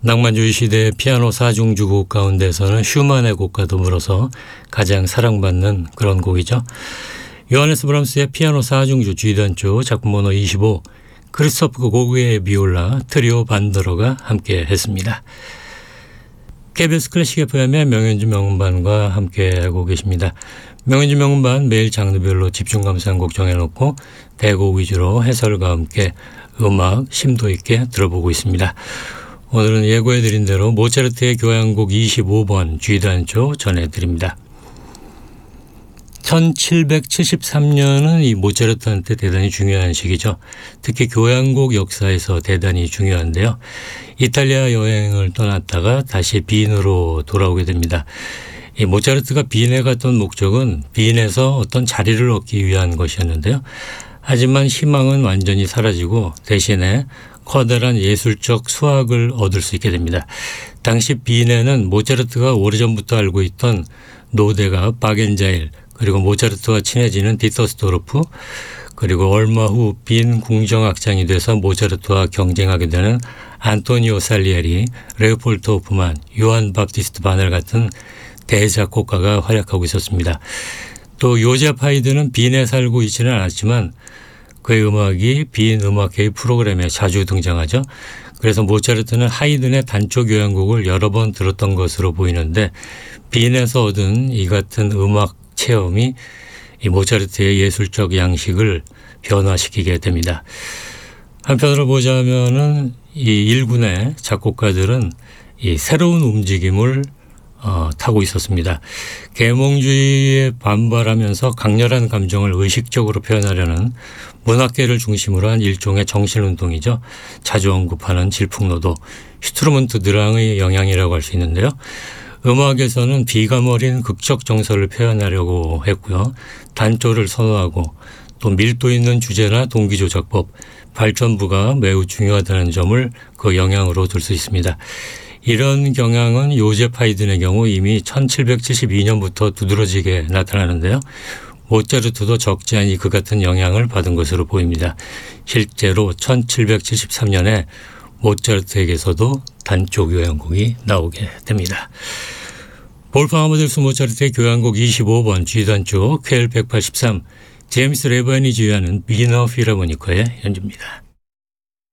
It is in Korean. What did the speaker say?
낭만주의 시대의 피아노 사중주곡 가운데서는 슈만의 곡과 더불어서 가장 사랑받는 그런 곡이죠. 요하네스 브람스의 피아노 사중주 G단조 작품 번호 25, 크리스토프 고그의 비올라, 트리오 반더러가 함께 했습니다. KBS 클래식 FM의 명연주 명음반과 함께하고 계십니다. 명연주 명음반 매일 장르별로 집중 감상한 곡 정해놓고 대곡 위주로 해설과 함께 음악 심도 있게 들어보고 있습니다. 오늘은 예고해드린 대로 모차르트의 교향곡 25번 G단조 전해드립니다. 1773년은 이 모차르트한테 대단히 중요한 시기죠. 특히 교향곡 역사에서 대단히 중요한데요. 이탈리아 여행을 떠났다가 다시 빈으로 돌아오게 됩니다. 이 모차르트가 빈에 갔던 목적은 빈에서 어떤 자리를 얻기 위한 것이었는데요. 하지만 희망은 완전히 사라지고 대신에 커다란 예술적 수확을 얻을 수 있게 됩니다. 당시 빈에는 모차르트가 오래전부터 알고 있던 노대가 바겐자일, 그리고 모차르트와 친해지는 디터스도르프, 그리고 얼마 후 빈 궁정악장이 돼서 모차르트와 경쟁하게 되는 안토니오 살리에리, 레오폴트 호프만, 요한 바프티스트 바넬 같은 대작곡가가 활약하고 있었습니다. 또 요제프 하이든은 빈에 살고 있지는 않았지만 그의 음악이 빈 음악회의 프로그램에 자주 등장하죠. 그래서 모차르트는 하이든의 단조 교향곡을 여러 번 들었던 것으로 보이는데 빈에서 얻은 이 같은 음악 체험이 이 모차르트의 예술적 양식을 변화시키게 됩니다. 한편으로 보자면은 이 일군의 작곡가들은 이 새로운 움직임을 타고 있었습니다. 계몽주의에 반발하면서 강렬한 감정을 의식적으로 표현하려는 문학계를 중심으로 한 일종의 정신운동이죠. 자주 언급하는 질풍노도, 슈트루먼트 드랑의 영향이라고 할 수 있는데요. 음악에서는 비감 어린 극적 정서를 표현하려고 했고요. 단조를 선호하고 또 밀도 있는 주제나 동기 조작법, 발전부가 매우 중요하다는 점을 그 영향으로 들 수 있습니다. 이런 경향은 요제프 하이든의 경우 이미 1772년부터 두드러지게 나타나는데요. 모차르트도 적지 않이 그 같은 영향을 받은 것으로 보입니다. 실제로 1773년에 모차르트에게서도 단조 교향곡이 나오게 됩니다. 볼프강 아마데우스 모차르트의 교향곡 25번 G단조 KL 183, 제임스 레바인이 지휘하는 비너 필하모니커의 연주입니다.